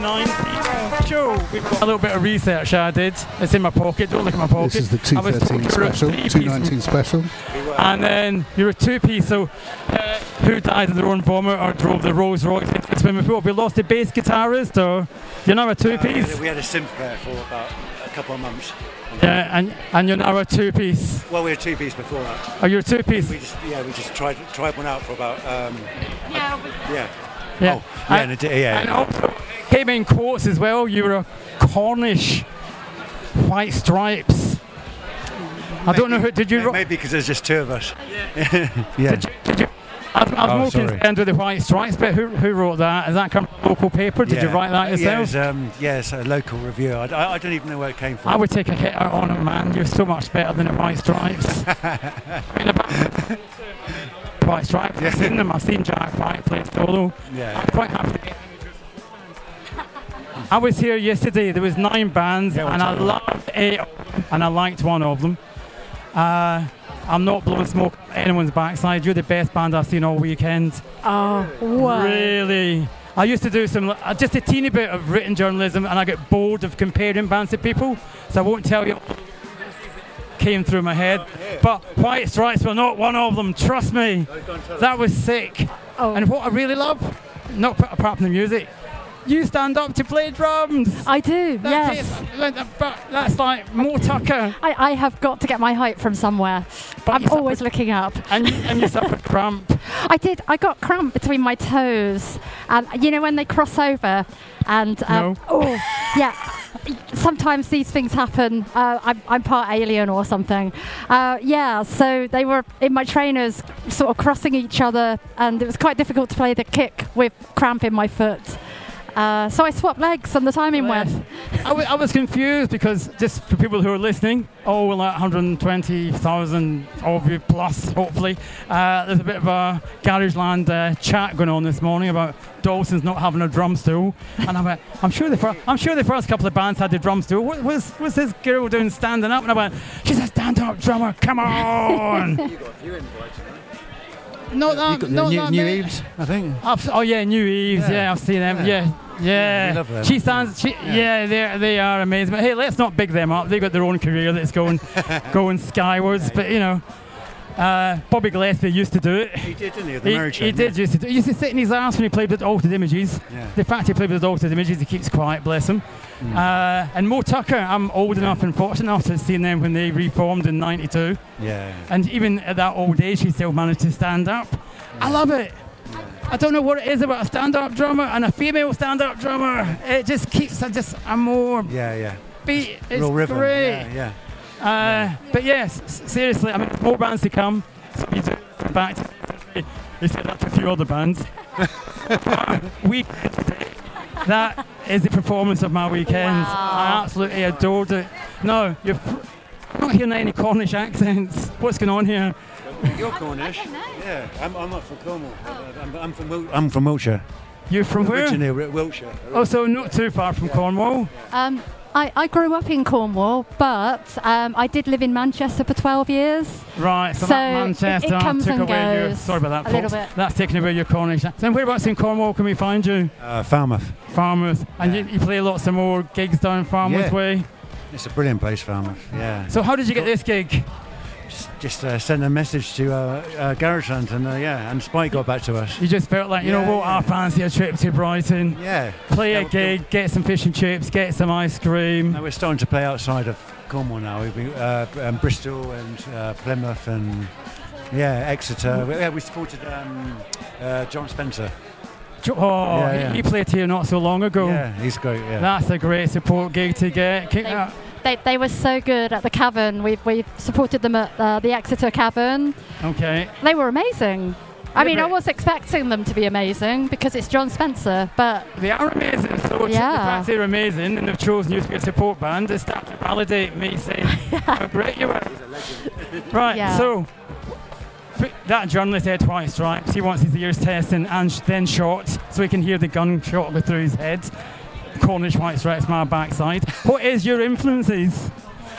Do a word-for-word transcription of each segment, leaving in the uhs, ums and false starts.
nineteen show. We've got a little bit of research I did. It's in my pocket. Don't look at my pocket. This is the two thirteen special, two nineteen special. And then you're a two-piece, so uh, who died in their own vomit or drove the Rolls Royce into the swimming pool? We lost a bass guitarist, or you're now a two-piece? Uh, we had a synth player for about a couple of months. Yeah, and and you're now a two-piece. Well, we were two-piece before that. Oh, you're a two-piece. We just yeah, we just tried tried one out for about um, Yeah. yeah. Yeah. Oh, yeah, and, and it, yeah. and also came in quotes as well. You were a Cornish White Stripes. I don't know who did you. Maybe, maybe because there's just two of us. Yeah. yeah. Did you, did you, I was, I was Oh, more sorry. concerned with the White Stripes, but who who wrote that? Has that come from a local paper? Did you Yeah. write that Yeah, yourself? it was, um, yeah, it's a local review. I, I, I don't even know where it came from. I would take a hit out on it, man. You're so much better than the White Stripes. I mean, about White Stripes. I've seen them. I've seen Jack White play solo. Yeah. I'm quite happy to get I was here yesterday. There was nine bands, Yeah, and I what's that? loved eight of them, and I liked one of them. Uh, I'm not blowing smoke up anyone's backside. You're the best band I've seen all weekend. Oh, wow. Really. I used to do some, uh, just a teeny bit of written journalism, and I get bored of comparing bands to people, so I won't tell you all came through my head. But White Stripes were not one of them, trust me. That was sick. Oh. And what I really love, not p- apart from the music, you stand up to play drums. I do, That's yes. it. That- That's like Mo Tucker. I, I have got to get my height from somewhere. But I'm you suffered- always looking up. And, and you suffered cramp. I did. I got cramp between my toes, and you know when they cross over, and um, No. oh yeah. Sometimes these things happen. Uh, I'm, I'm part alien or something. Uh, yeah. So they were in my trainers, sort of crossing each other, and it was quite difficult to play the kick with cramp in my foot. Uh, so I swapped legs, and the timing went. I, w- I was confused because, just for people who are listening, oh, well, like one hundred twenty thousand of you plus, hopefully, uh, there's a bit of a Garageland uh, chat going on this morning about Dawson's not having a drum stool. And I went, I'm sure the, fir- I'm sure the first couple of bands had the drum stool. What was, what's this girl doing standing up? And I went, she's a stand-up drummer, come on! You got a few invites, Not You that, got not the new, that new many. Eves, I think. I've, oh yeah, New Eves. Yeah, Yeah. I've seen them. Yeah. Yeah, yeah. Yeah, we love them. She stands. She, yeah, Yeah. they they are amazing. But hey, let's not big them up. They've got their own career that's going going skywards. But you know, uh, Bobby Gillespie used to do it. He did, didn't he? at The He, Mary he Chain, did yeah. used to. Do, he used to sit in his arse when he played with Altered Images. Yeah. The fact he played with Altered Images, he keeps quiet. Bless him. Mm. Uh, and Mo Tucker, I'm old enough and fortunate enough to have seen them when they reformed in ninety-two. Yeah. And even at that old age, he still managed to stand up. I love it. I don't know what it is about a stand-up drummer and a female stand-up drummer. It just keeps a, just a more Yeah, yeah. beat. It's Real rhythm. great. Yeah, yeah. Uh, but yes, s- seriously, I mean, more bands to come. So you do, in fact, he said that to a few other bands. we, that is the performance of my weekend. I absolutely adored it. No, you're fr- I'm not hearing any Cornish accents. What's going on here? You're Cornish. Yeah, I'm, I'm not from Cornwall. I'm, I'm from Wil- I'm from Wiltshire. You're from where? Originally Wi- Wiltshire. Oh, so not too far from Cornwall. Um, I, I grew up in Cornwall, but um, I did live in Manchester for twelve years. Right, so, So that it- Manchester it comes took and away your. goes Sorry about that, a little folks. bit. That's taken away your Cornish. So whereabouts in Cornwall can we find you? Uh, Falmouth. Falmouth. And Yeah. you, you play lots of more gigs down Falmouth Yeah. way. It's a brilliant place, Falmouth. Yeah. So how did you get this gig? Just, just uh, send a message to uh, uh, Garageland, and uh, yeah, and Spike got back to us. You just felt like, you Yeah, know what, yeah. I fancy a trip to Brighton. Yeah. Play a Yeah, gig, get some fish and chips, get some ice cream. No, we're starting to play outside of Cornwall now. We've been uh, um, Bristol and uh, Plymouth and yeah, Exeter. We, yeah, we supported um, uh, John Spencer. Jo- Oh, Yeah, he- yeah. he played here not so long ago. Yeah, he's great. Yeah. That's a great support gig to get. Kick They- that. They, they were so good at the Cavern. We we supported them at uh, the Exeter Cavern. Okay. They were amazing. I Yeah, mean, I but- was expecting them to be amazing because it's John Spencer, but They are amazing. So the Yeah. fact they're amazing and they've chosen you to be a support band is starting to validate me saying how great you are. Right, Yeah. so f- that journalist had White Stripes. He wants his ears tested and sh- then shot so he can hear the gunshot go through his head. Cornish White Stripes, my backside. What is your influences?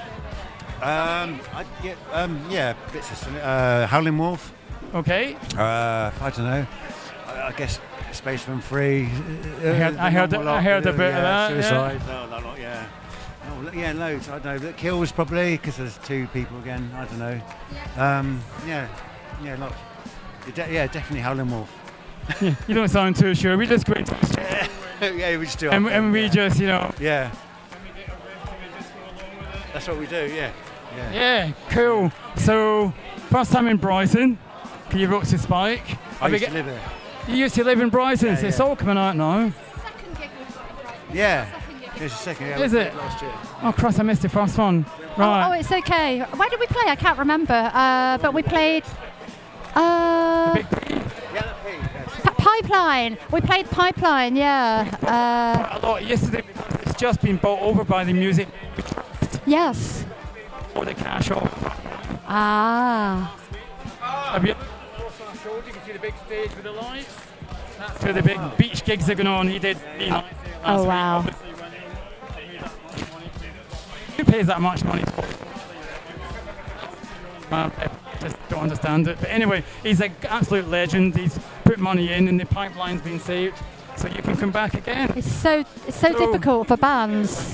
Um, I, yeah, um, yeah, bits of uh, Howling Wolf. Okay. Uh, I don't know. I, I guess Spaceman Free. Uh, I heard, I heard, lot, I heard a bit yeah, of that. Suicide. Yeah. No, no, no, yeah. Oh, yeah, loads. I don't know. The Kills probably because there's two people again. I don't know. Um, yeah, yeah, lots. De- yeah, definitely Howlin' Wolf. Yeah, you don't sound too sure. We just go into the studio. Yeah, we just do. And, our and thing, we yeah. just, you know. Yeah. And we get a rest and we just go along with it. That's what we do. Yeah. Yeah. Yeah, cool. So, first time in Brighton. You wrote to Spike. I Have used you to get- live there. You used to live in Brighton, Yeah, so it's yeah. all coming out now. Second gig we've got in Brighton. Yeah. Second gig. It's the second. Yeah, Is we it? played Last year. Oh, Christ, I missed the first one. Oh, oh, Right. it's okay. Where did we play? I can't remember. Uh, but we played. Uh, Big P. Yeah, the P. Yes. P- Pipeline. We played Pipeline. Yeah. Uh, A lot yesterday because it's just been bought over by the music yes. or the cash off. Ah. Have you? You can see the big stage with the lights. That's where the big beach gigs are going on. He did. He last Oh, week, wow. obviously, when he- he made that much money. Who pays that much money? Uh, I just don't understand it. But anyway, he's an absolute legend. He's put money in, and the pipeline's been saved, so you can come back again. It's so it's so So- difficult for bands.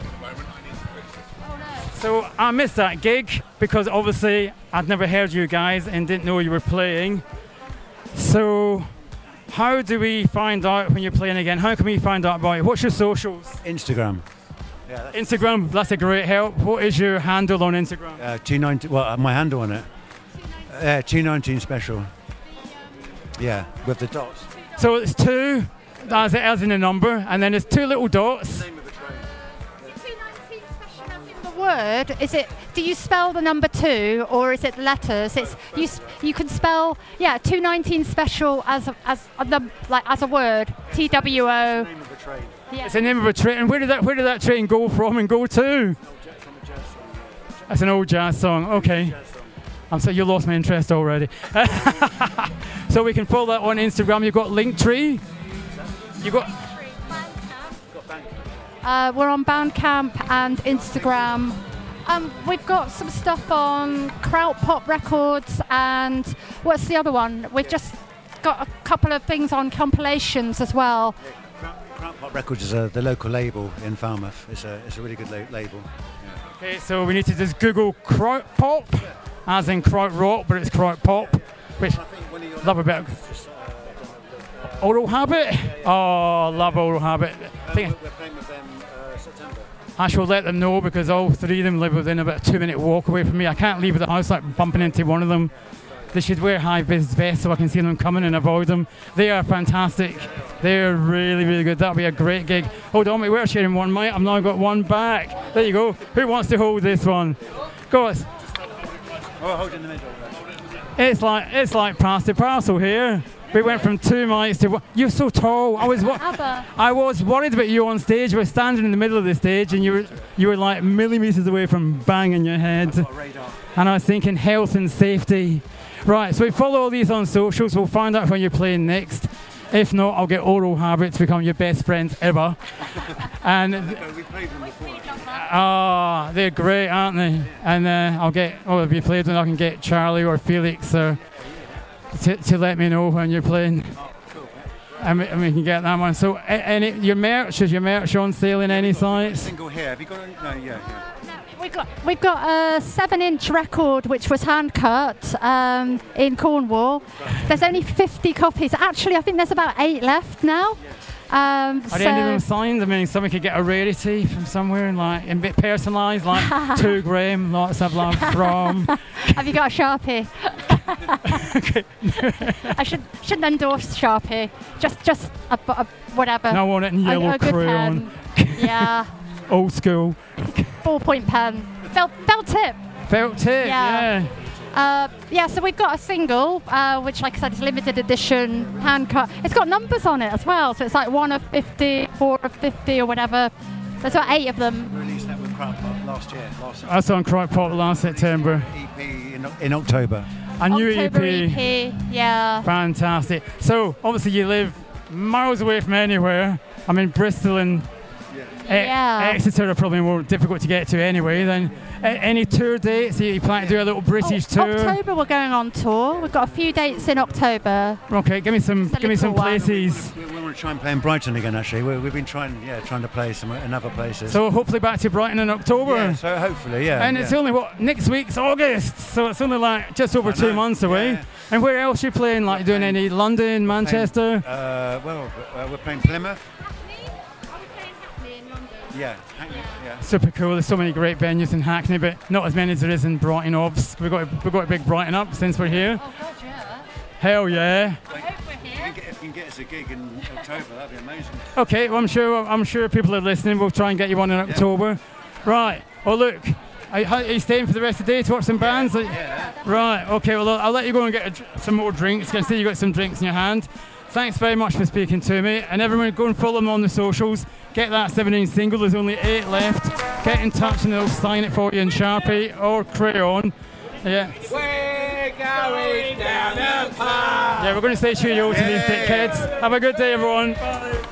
So I missed that gig because obviously I'd never heard you guys and didn't know you were playing. So how do we find out when you're playing again? How can we find out about you? What's your socials? Instagram. Yeah. That's, Instagram, that's a great help. What is your handle on Instagram? uh, two nineteen. Well, uh, my handle on it. Uh, two nineteen special. Yeah, with the dots. So it's two, as it as in a number, and then it's two little dots. Name of a train. two nineteen special as in the word, is it, do you spell the number two or is it letters? It's you s- you can spell, yeah, two nineteen special as a, as a, the, like as a word, T W O. Name of a train. Yeah. It's the name of a train. And where did that where did that train go from and go to? That's an old jazz song. Okay. I'm sorry, you lost my interest already. So we can follow that on Instagram. You've got Linktree. You got Uh, we're on Bandcamp and Instagram. Um, we've got some stuff on Kraut Pop Records and what's the other one? We've just got a couple of things on compilations as well. Crown Pop Records is uh, the local label in Falmouth. It's a it's a really good la- label. okay. So we need to just Google Kraut Pop, as in Kraut Rock, but it's Kraut Pop. Which love a bit. Of Oral Habit. Oh, love Oral Habit. I think We're playing with them uh, September. I shall let them know because all three of them live within about a two-minute walk away from me. I can't leave the house like bumping into one of them. They should wear high-vis vests so I can see them coming and avoid them. They are fantastic. They're really, really good. That'll be a great gig. Hold on, we're sharing one mic. I've now got one back. There you go. Who wants to hold this one? Go on. Oh, hold it in the middle. It's like it's like pass the parcel here. We went from two mics to one. You're so tall. I was wo- ABBA. I was worried about you on stage. We were standing in the middle of the stage, and you were you were like millimeters away from banging your head. Got a radar. And I was thinking health and safety. Right, so we follow all these on socials. We'll find out when you're playing next. If not, I'll get Oral Habit to become your best friends ever. And We played them before. ah, they're great, aren't they? And uh, I'll get. Oh, if you played them, I can get Charlie or Felix or to, to let me know when you're playing. And we, and we can get that one. So, a- any your merch is your merch on sale in any sites? Single here. Have you got any? No, yeah, yeah. We've got we've got a seven-inch record which was hand cut um, in Cornwall. There's only fifty copies. Actually, I think there's about eight left now. Um, Are so there any of them signed? I mean, someone could get a rarity from somewhere and like a bit personalised, like two gram, lots of love from. have you got a Sharpie? I should shouldn't endorse Sharpie. Just just a, a whatever. No one in A- yellow a good crayon, pen. Yeah, old school. ballpoint pen. Felt felt tip. Felt tip, Yeah. yeah. Uh, yeah, so we've got a single, uh, which, like I said, is limited edition, hand cut. It's got numbers on it as well, so it's like one of fifty, four of fifty, or whatever. There's about eight of them. We released that with Crown Pop last year. Last That's on Crock Pop last September. E P in, in October. A new October E P. E P, yeah. Fantastic. So, obviously, you live miles away from anywhere. I'm in Bristol and E- Yeah. Exeter are probably more difficult to get to anyway. Then, a- any tour dates? You plan to do a little British Oh, tour? October we're going on tour. We've got a few dates in October. Okay, give me some, It's a give me some little one. places. We, we want to try and play in Brighton again. Actually, we, we've been trying, yeah, trying to play some in other places. So hopefully back to Brighton in October. yeah, so hopefully, yeah. And yeah. it's only what next week's August, so it's only like just over I two know, months away. yeah. And where else you playing? Like doing any London, Manchester? Uh, well, uh, we're playing Plymouth. Yeah, Hackney, yeah. Super cool. There's so many great venues in Hackney, but not as many as there is in Brighton. Obs. We've got we've got a big Brighton up since we're here. Oh God, yeah. Hell yeah. I hope we're If you, here. can get, if you can get us a gig in October, that'd be amazing. Okay, well I'm sure I'm sure people are listening. We'll try and get you one in October. Right. Oh look. Are, are you staying for the rest of the day to watch some bands? Yeah. Right. Okay. Well, I'll let you go and get a, dr- some more drinks. I can see you got some drinks in your hand. Thanks very much for speaking to me. And everyone, go and follow them on the socials. Get that seven-inch single. There's only eight left. Get in touch and they'll sign it for you in Sharpie or crayon. Yeah. We're going down the path. Yeah. We're going to say cheerio to these dickheads. Have a good day, everyone. Bye.